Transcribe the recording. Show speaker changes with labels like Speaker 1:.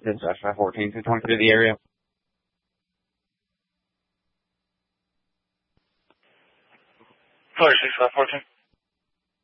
Speaker 1: This is Josh 514, 223 to the area.
Speaker 2: Florida 6514.